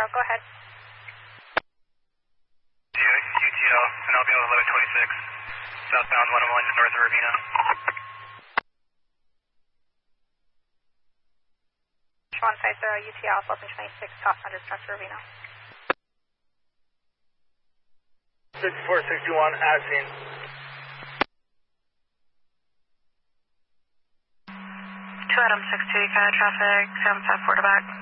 UTL, go ahead. UTL, NLBO 1126, southbound 101 north of Ravina. 150 UTL 1126, southbound north of Ravina. 6461 at scene. 2 Adam 62, Canada traffic, 754 to back.